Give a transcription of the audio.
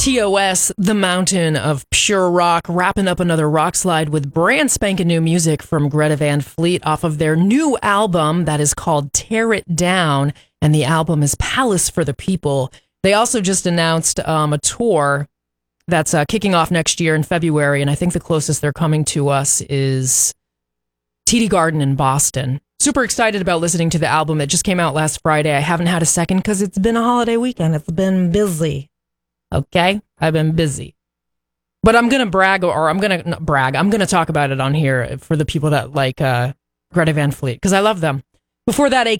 TOS, The Mountain of Pure Rock, wrapping up another rock slide with brand spanking new music from Greta Van Fleet off of their new album that is called Tear It Down, and the album is Palace for the People. They also just announced a tour that's kicking off next year in February, and I think the closest they're coming to us is TD Garden in Boston. Super excited about listening to the album. It just came out last Friday. I haven't had a second because it's been a holiday weekend. It's been busy. Okay, I've been busy, but I'm gonna brag, or I'm gonna brag. I'm gonna talk about it on here for the people that like Greta Van Fleet because I love them. Before that,